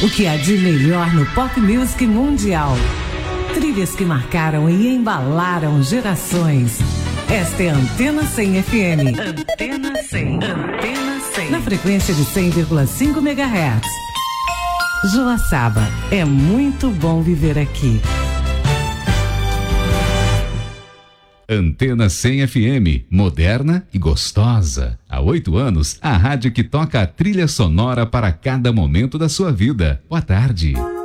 O que há de melhor no pop music mundial. Trilhas que marcaram e embalaram gerações. Esta é a Antena 100 FM. Antena 100. Antena 100. Na frequência de 100,5 MHz. Joaçaba, é muito bom viver aqui. Antena 100 FM, moderna e gostosa. Há 8 anos, a rádio que toca a trilha sonora para cada momento da sua vida. Boa tarde.